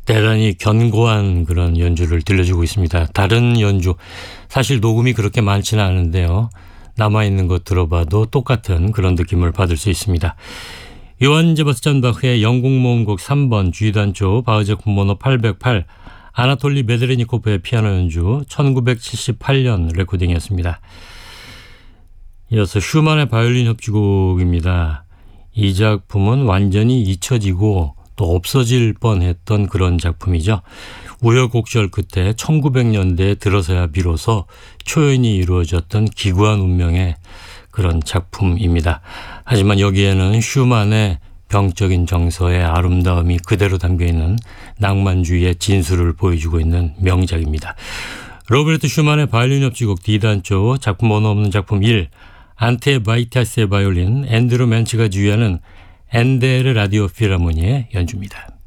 대단히 견고한 그런 연주를 들려주고 있습니다. 다른 연주, 사실 녹음이 그렇게 많지는 않은데요. 남아있는 것 들어봐도 똑같은 그런 느낌을 받을 수 있습니다. 요한 세바스찬 바흐의 영국 모음곡 3번 G단조 바흐제품 번호 808, 아나톨리 메드레니코프의 피아노 연주 1978년 레코딩이었습니다. 이어서 슈만의 바이올린 협주곡입니다. 이 작품은 완전히 잊혀지고 또 없어질 뻔했던 그런 작품이죠. 우여곡절 끝에 1900년대에 들어서야 비로소 초연이 이루어졌던 기구한 운명의 그런 작품입니다. 하지만 여기에는 슈만의 병적인 정서의 아름다움이 그대로 담겨있는 낭만주의의 진수를 보여주고 있는 명작입니다. 로베르트 슈만의 바이올린 협주곡 D단조 작품 번호 없는 작품 1, 안테 바이타스의 바이올린, 앤드루 맨츠가 지휘하는 엔데르 라디오 필하모니의 연주입니다.